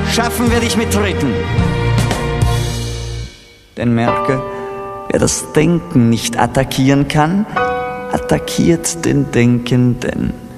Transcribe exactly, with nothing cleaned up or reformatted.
schaffen wir dich mit Treten. Denn merke, wer das Denken nicht attackieren kann, attackiert den Denkenden.